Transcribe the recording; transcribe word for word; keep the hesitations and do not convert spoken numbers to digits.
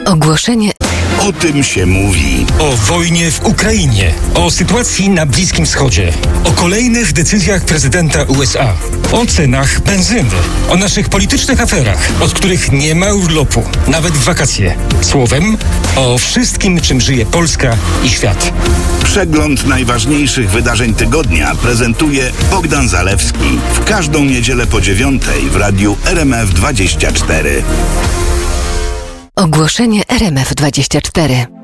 Ogłoszenie. O tym się mówi. O wojnie w Ukrainie, o sytuacji na Bliskim Wschodzie, o kolejnych decyzjach prezydenta U S A, o cenach benzyny, o naszych politycznych aferach, od których nie ma urlopu, nawet w wakacje. Słowem, o wszystkim, czym żyje Polska i świat. Przegląd najważniejszych wydarzeń tygodnia prezentuje Bogdan Zalewski w każdą niedzielę po dziewiątej w radiu R M F dwadzieścia cztery. Ogłoszenie R M F dwadzieścia cztery.